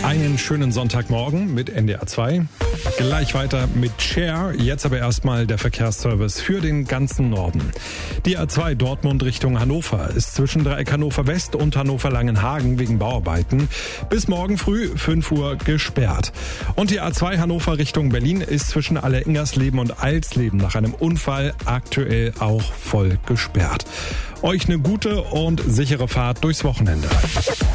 Einen schönen Sonntagmorgen mit NDR 2. Gleich weiter mit Cher. Jetzt aber erstmal der Verkehrsservice für den ganzen Norden. Die A2 Dortmund Richtung Hannover ist zwischen Dreieck Hannover West und Hannover Langenhagen wegen Bauarbeiten bis morgen früh 5 Uhr gesperrt. Und die A2 Hannover Richtung Berlin ist zwischen Alleringersleben und Alsleben nach einem Unfall aktuell auch voll gesperrt. Euch eine gute und sichere Fahrt durchs Wochenende.